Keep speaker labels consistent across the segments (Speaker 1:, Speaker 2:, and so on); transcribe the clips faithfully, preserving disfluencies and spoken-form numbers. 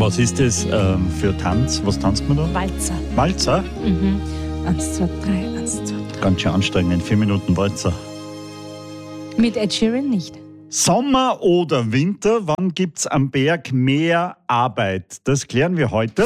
Speaker 1: Was ist das ähm, für Tanz? Was tanzt man da?
Speaker 2: Walzer.
Speaker 1: Walzer?
Speaker 2: Mhm. Eins, zwei, drei, eins, zwei, drei.
Speaker 1: Ganz schön anstrengend, in vier Minuten Walzer.
Speaker 2: Mit Ed Sheeran nicht.
Speaker 1: Sommer oder Winter, wann gibt's am Berg mehr Arbeit? Das klären wir heute.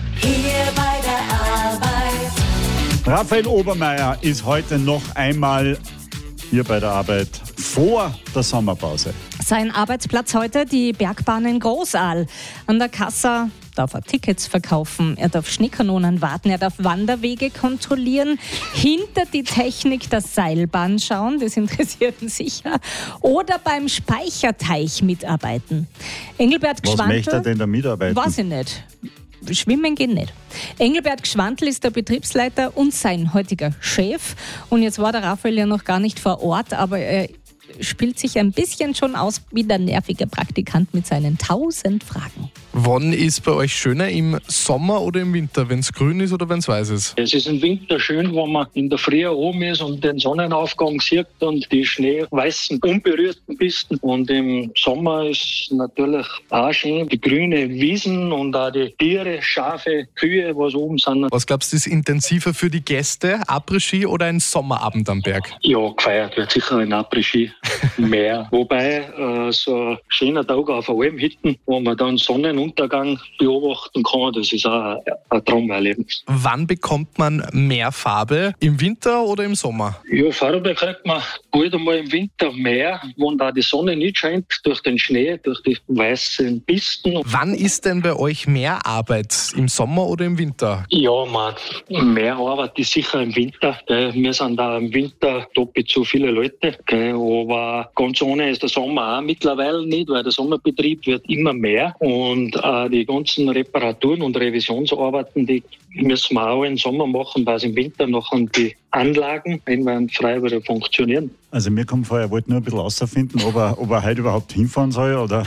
Speaker 3: Hier bei der Arbeit.
Speaker 1: Raphael Obermeier ist heute noch einmal hier bei der Arbeit vor der Sommerpause.
Speaker 2: Sein Arbeitsplatz heute, die Bergbahn in Großaal. An der Kassa darf er Tickets verkaufen, er darf Schneekanonen warten, er darf Wanderwege kontrollieren, hinter die Technik der Seilbahn schauen, das interessiert ihn sicher, oder beim Speicherteich mitarbeiten. Engelbert
Speaker 1: Was
Speaker 2: Gschwantl,
Speaker 1: möchte er denn da mitarbeiten?
Speaker 2: weiß ich nicht. Schwimmen geht nicht. Engelbert Gschwantl ist der Betriebsleiter und sein heutiger Chef. Und jetzt war der Raphael ja noch gar nicht vor Ort, aber er spielt sich ein bisschen schon aus wie der nervige Praktikant mit seinen tausend Fragen.
Speaker 4: Wann ist bei euch schöner, im Sommer oder im Winter, wenn es grün ist oder wenn es weiß ist?
Speaker 5: Es ist im Winter schön, wenn man in der Früh oben ist und den Sonnenaufgang sieht und die schneeweißen, unberührten Pisten. Und im Sommer ist natürlich auch schön die grüne Wiesen und auch die Tiere, Schafe, Kühe, was oben sind.
Speaker 4: Was glaubst du, ist intensiver für die Gäste, Après-Ski oder ein Sommerabend am Berg?
Speaker 5: Ja, gefeiert wird sicher ein Après-Ski mehr. Wobei äh, so ein schöner Tag auf einer Almhütte, wo man dann Sonnenuntergang beobachten kann, das ist auch ein, ein Traumerlebnis.
Speaker 4: Wann bekommt man mehr Farbe? Im Winter oder im Sommer?
Speaker 5: Ja, Farbe kriegt man bald einmal im Winter mehr, wenn da die Sonne nicht scheint, durch den Schnee, durch die weißen Pisten.
Speaker 4: Wann ist denn bei euch mehr Arbeit? Im Sommer oder im Winter?
Speaker 5: Ja, man, mehr Arbeit ist sicher im Winter. Gell. Wir sind da im Winter doppelt so viele Leute. Gell. Aber ganz ohne ist der Sommer auch mittlerweile nicht, weil der Sommerbetrieb wird immer mehr. Und äh, die ganzen Reparaturen und Revisionsarbeiten, die müssen wir auch im Sommer machen, weil im Winter noch die Anlagen einwandfrei wieder funktionieren.
Speaker 1: Also mir kommt vor, er wollte nur ein bisschen herausfinden, ob er, ob er heute überhaupt hinfahren soll oder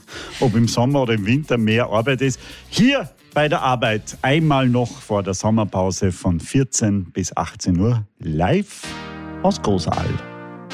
Speaker 1: ob im Sommer oder im Winter mehr Arbeit ist. Hier bei der Arbeit einmal noch vor der Sommerpause von vierzehn bis achtzehn Uhr live aus Großaal.